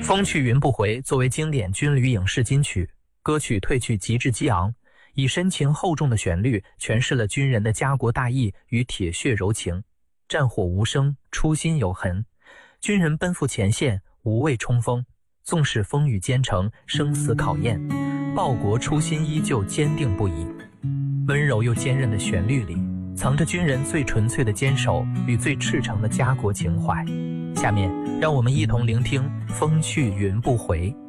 风去云不回作为经典军旅影视金曲，歌曲褪去极致激昂，以深情厚重的旋律诠释了军人的家国大义与铁血柔情。战火无声，初心有痕，军人奔赴前线，无畏冲锋，纵使风雨兼程，生死考验，报国初心依旧坚定不移。温柔又坚韧的旋律里，藏着军人最纯粹的坚守与最赤诚的家国情怀。下面让我们一同聆听风去云不回。